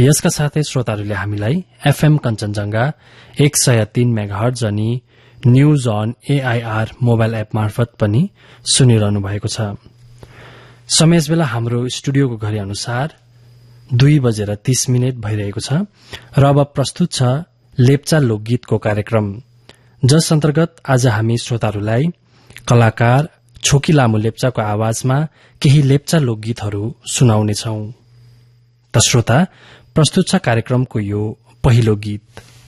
यसका साथै श्रोताहरूले हामीलाई एफएम कञ्चनजंघा 103 मेगाहर्ज अनि news on AIR mobile app मार्फत पनि सुनिरहनु भएको छ। समय बेला हाम्रो स्टुडियोको घडी अनुसार 2:30 भइरहेको छ र अब प्रस्तुत छ लेप्चा लोकगीतको कार्यक्रम, जस अन्तर्गत आज हामी श्रोताहरूलाई कलाकार छोकी लामो लेप्चाको आवाजमा केही लेप्चा लोकगीतहरू सुनाउनेछौ। त श्रोता, प्रस्तुत छ कार्यक्रमको यो पहिलो गीत।